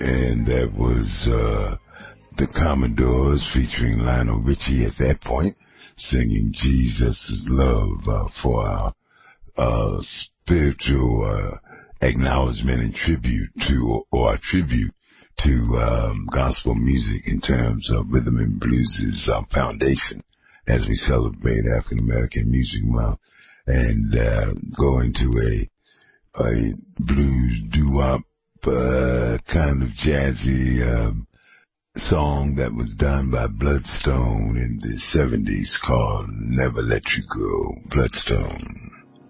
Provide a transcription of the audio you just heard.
and that was the Commodores featuring Lionel Richie at that point, singing Jesus' Love for our spiritual acknowledgement and tribute to gospel music in terms of rhythm and blues' foundation as we celebrate African American Music Month, and go into a blues doo-wop kind of jazzy song that was done by Bloodstone in the 70s called Never Let You Go, Bloodstone.